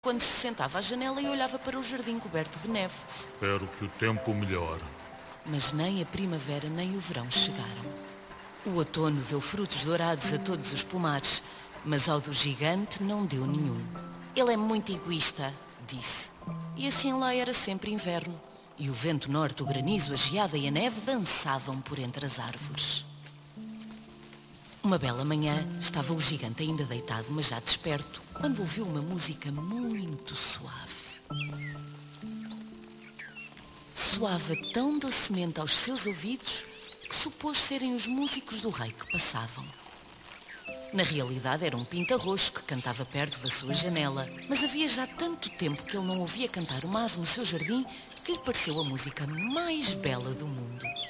quando se sentava à janela e olhava para o jardim coberto de neve. Espero que o tempo melhore. Mas nem a primavera nem o verão chegaram. O outono deu frutos dourados a todos os pomares, mas ao do gigante não deu nenhum. Ele é muito egoísta, disse. E assim lá era sempre inverno, e o vento norte, o granizo, a geada e a neve dançavam por entre as árvores. Uma bela manhã, estava o gigante ainda deitado, mas já desperto, quando ouviu uma música muito suave. Soava tão docemente aos seus ouvidos que supôs serem os músicos do rei que passavam. Na realidade era um pinta-roxo que cantava perto da sua janela, mas havia já tanto tempo que ele não ouvia cantar uma ave no seu jardim que lhe pareceu a música mais bela do mundo.